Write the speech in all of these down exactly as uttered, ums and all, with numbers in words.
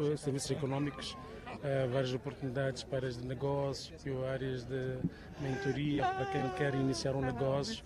uh, serviços económicos, uh, várias oportunidades para áreas de negócio, áreas de mentoria para quem quer iniciar um negócio.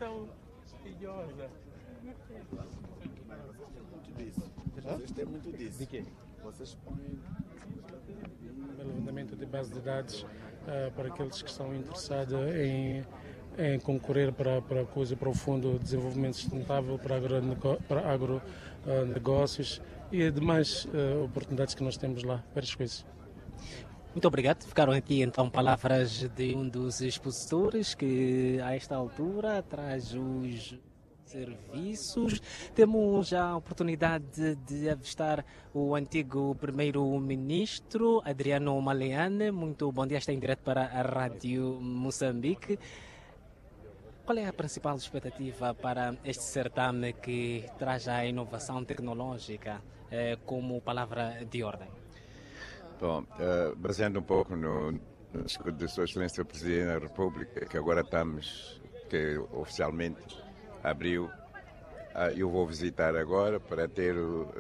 Vocês têm muito disso. De quê? Vocês põem Levantamento de base de dados uh, para aqueles que estão interessados em, em concorrer para, para a coisa, para o Fundo de Desenvolvimento Sustentável, para, agronego, para agronegócios e demais uh, oportunidades que nós temos lá, várias coisas. Muito obrigado. Ficaram aqui então palavras de um dos expositores que a esta altura traz os serviços. Temos já a oportunidade de avistar o antigo primeiro-ministro Adriano Maleane. Muito bom dia, está em direto para a Rádio Moçambique. Qual é a principal expectativa para este certame que traz a inovação tecnológica eh, como palavra de ordem? Bom, uh, baseando um pouco no, no discurso de Sua Excelência o Presidente da República, que agora estamos, que oficialmente abriu, uh, eu vou visitar agora para ter uh,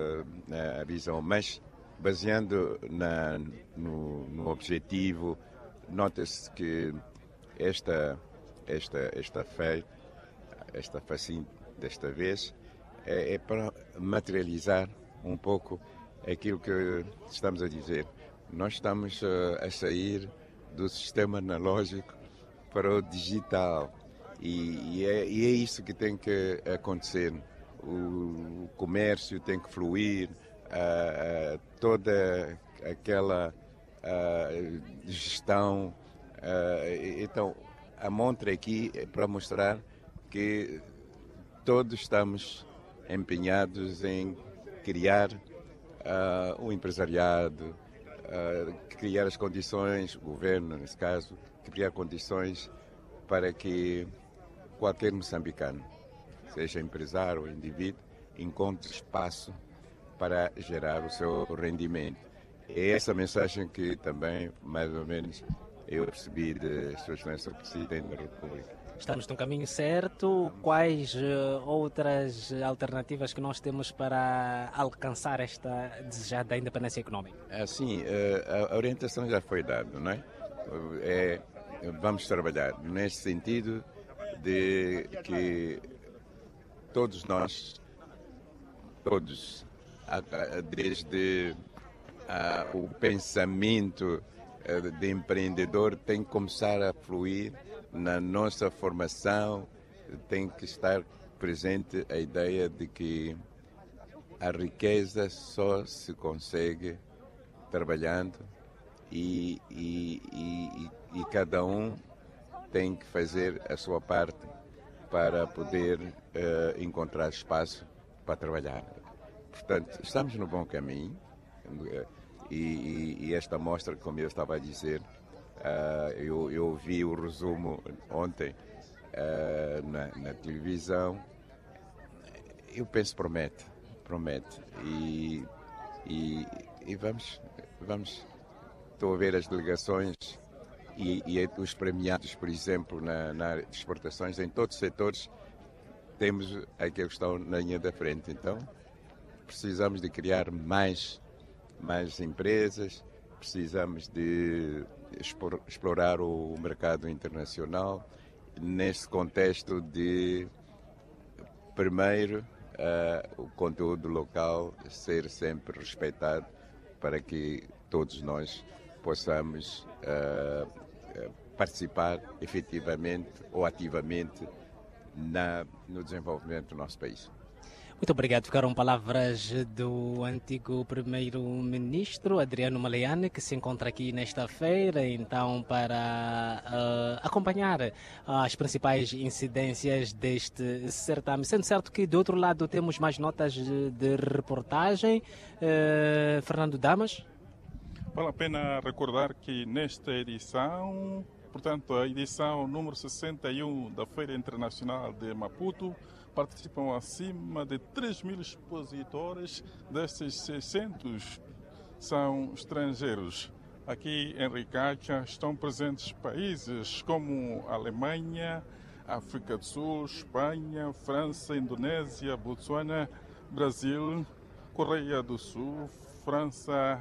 a visão, mas baseando na, no, no objetivo, nota-se que esta, esta, esta feira, esta facim desta vez, é, é para materializar um pouco aquilo que estamos a dizer. Nós estamos uh, a sair do sistema analógico para o digital e, e, é, e é isso que tem que acontecer. O, o comércio tem que fluir, uh, uh, toda aquela uh, gestão. Uh, então, a montra aqui é para mostrar que todos estamos empenhados em criar Uh, o empresariado, uh, criar as condições, o governo nesse caso, criar condições para que qualquer moçambicano, seja empresário ou indivíduo, encontre espaço para gerar o seu rendimento. É essa mensagem que também, mais ou menos, eu percebi de Sua Excelência o Presidente da República. Estamos no caminho certo. Quais uh, outras alternativas que nós temos para alcançar esta desejada independência econômica? Assim, uh, a orientação já foi dada, não é? é? Vamos trabalhar nesse sentido de que todos nós, todos, desde uh, o pensamento uh, de empreendedor tem que começar a fluir na nossa formação, tem que estar presente a ideia de que a riqueza só se consegue trabalhando e, e, e, e cada um tem que fazer a sua parte para poder uh, encontrar espaço para trabalhar. Portanto, estamos no bom caminho e, e, e esta mostra, como eu estava a dizer, Uh, eu, eu vi o resumo ontem uh, na, na televisão. Eu penso promete, promete e, e, e vamos, vamos. Estou a ver as delegações e, e os premiados, por exemplo, na, na área de exportações, em todos os setores temos aqueles que estão na linha da frente. Então precisamos de criar mais, mais empresas, precisamos de explorar o mercado internacional nesse contexto de, primeiro, uh, o conteúdo local ser sempre respeitado para que todos nós possamos uh, participar efetivamente ou ativamente na, no desenvolvimento do nosso país. Muito obrigado. Ficaram palavras do antigo primeiro-ministro Adriano Maleane, que se encontra aqui nesta feira, então, para uh, acompanhar as principais incidências deste certame. Sendo certo que, do outro lado, temos mais notas de, de reportagem. Uh, Fernando Damas. Vale a pena recordar que nesta edição, portanto, a edição número sessenta e um da Feira Internacional de Maputo, participam acima de três mil expositores, desses seiscentos são estrangeiros. Aqui em Ricacha estão presentes países como Alemanha, África do Sul, Espanha, França, Indonésia, Botsuana, Brasil, Coreia do Sul, França,